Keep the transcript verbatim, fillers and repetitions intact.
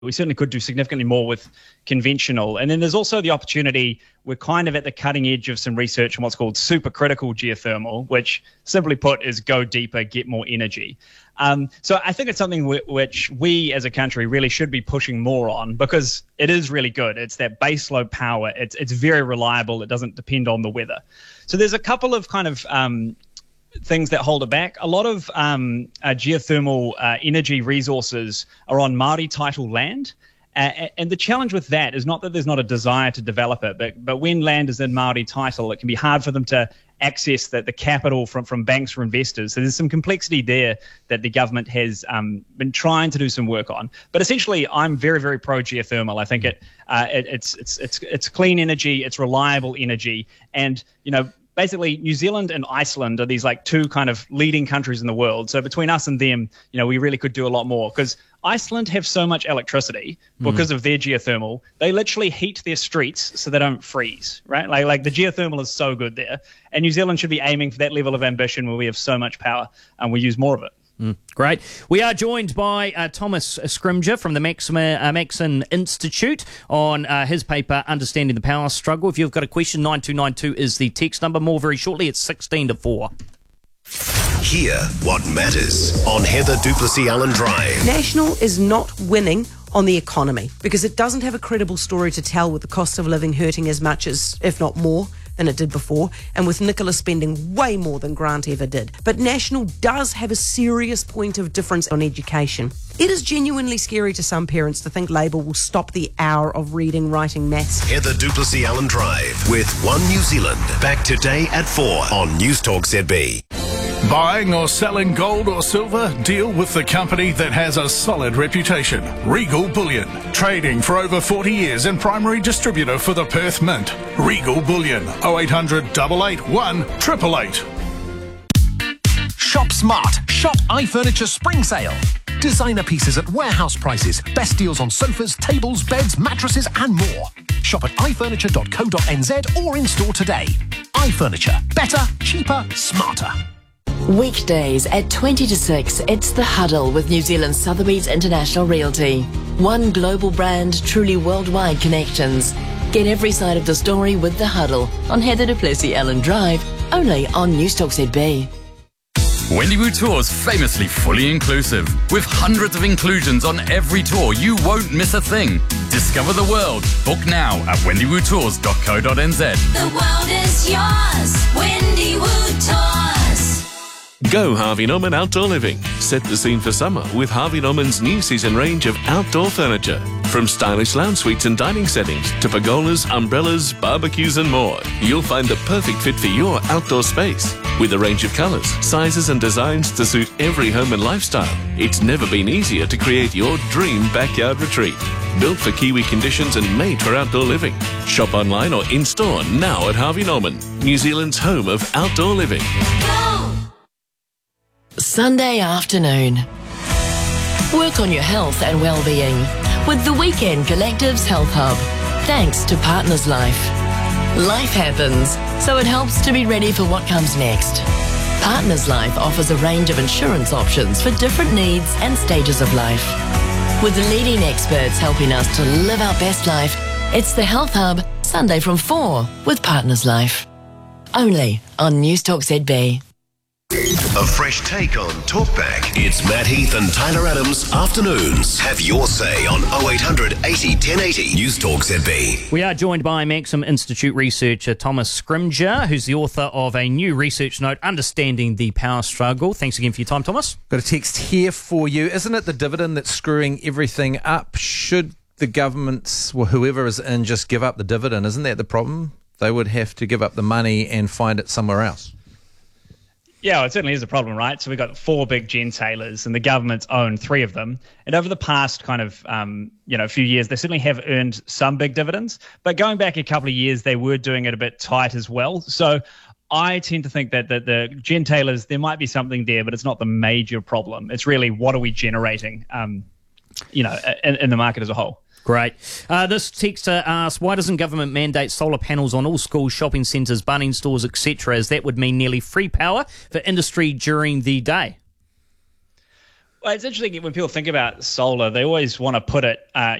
We certainly could do significantly more with conventional. And then there's also the opportunity, we're kind of at the cutting edge of some research on what's called supercritical geothermal, which simply put is go deeper, get more energy. Um, so I think it's something w- which we as a country really should be pushing more on, because it is really good. It's that baseload power. It's, it's very reliable. It doesn't depend on the weather. So there's a couple of kind of um, things that hold it back. A lot of um, uh, geothermal uh, energy resources are on Māori title land. Uh, and the challenge with that is not that there's not a desire to develop it, but but when land is in Māori title, it can be hard for them to access the, the capital from, from banks or investors. So there's some complexity there that the government has um, been trying to do some work on. But essentially, I'm very, very pro geothermal. I think it, uh, it it's it's it's it's clean energy, it's reliable energy, and you know. Basically, New Zealand and Iceland are these like two kind of leading countries in the world. So between us and them, you know, we really could do a lot more, because Iceland have so much electricity because mm. of their geothermal. They literally heat their streets so they don't freeze, right? Like, like the geothermal is so good there. And New Zealand should be aiming for that level of ambition where we have so much power and we use more of it. Mm, great. We are joined by uh, Thomas Scrimgeour from the Maxima, uh, Maxim Institute on uh, his paper, Understanding the Power Struggle. If you've got a question, nine two nine two is the text number. More very shortly, it's sixteen to four. Hear what matters on Heather du Plessis-Allen Drive. National is not winning on the economy because it doesn't have a credible story to tell, with the cost of living hurting as much as, if not more, than it did before, and with Nicola spending way more than Grant ever did. But National does have a serious point of difference on education. It is genuinely scary to some parents to think Labour will stop the hour of reading, writing, maths. Heather du Plessis-Allen Drive with One New Zealand. Back today at four on News Talk Z B. Buying or selling gold or silver? Deal with the company that has a solid reputation. Regal Bullion. Trading for over forty years and primary distributor for the Perth Mint. Regal Bullion. oh eight hundred, eight eight one, eight eight eight. Shop smart. Shop iFurniture Spring Sale. Designer pieces at warehouse prices. Best deals on sofas, tables, beds, mattresses and more. Shop at i furniture dot co dot n z or in store today. iFurniture. Better, cheaper, smarter. Weekdays at twenty to six, it's The Huddle with New Zealand's Sotheby's International Realty. One global brand, truly worldwide connections. Get every side of the story with The Huddle on Heather du Plessis-Allen Drive, only on News Talk Z B. Wendywoo Tours, famously fully inclusive. With hundreds of inclusions on every tour, you won't miss a thing. Discover the world. Book now at wendywoo tours dot co dot n z. The world is yours. Wendywoo Tours. Go Harvey Norman Outdoor Living. Set the scene for summer with Harvey Norman's new season range of outdoor furniture. From stylish lounge suites and dining settings to pergolas, umbrellas, barbecues and more. You'll find the perfect fit for your outdoor space. With a range of colours, sizes and designs to suit every home and lifestyle, it's never been easier to create your dream backyard retreat. Built for Kiwi conditions and made for outdoor living. Shop online or in-store now at Harvey Norman, New Zealand's home of outdoor living. Sunday afternoon. Work on your health and well-being with the Weekend Collective's Health Hub. Thanks to Partners Life. Life happens, so it helps to be ready for what comes next. Partners Life offers a range of insurance options for different needs and stages of life. With the leading experts helping us to live our best life, it's the Health Hub, Sunday from four with Partners Life. Only on News Talk Z B. A fresh take on Talkback. It's Matt Heath and Tyler Adams afternoons. Have your say on oh eight hundred, eighty, ten eighty. News Talk Z B. We are joined by Maxim Institute researcher Thomas Scrimgeour, who's the author of a new research note, Understanding the Power Struggle. Thanks again for your time, Thomas. Got a text here for you. Isn't it the dividend that's screwing everything up? Should the governments, or whoever is in, just give up the dividend? Isn't that the problem? They would have to give up the money and find it somewhere else. Yeah, it certainly is a problem, right? So we've got four big gentailers, and the government's own three of them. And over the past kind of, um, you know, few years, they certainly have earned some big dividends. But going back a couple of years, they were doing it a bit tight as well. So I tend to think that the, the gentailers, there might be something there, but it's not the major problem. It's really what are we generating, um, you know, in, in the market as a whole. Great. Uh, this texter asks, why doesn't government mandate solar panels on all schools, shopping centres, Bunnings stores, et cetera, as that would mean nearly free power for industry during the day? Well, it's interesting when people think about solar, they always want to put it, uh,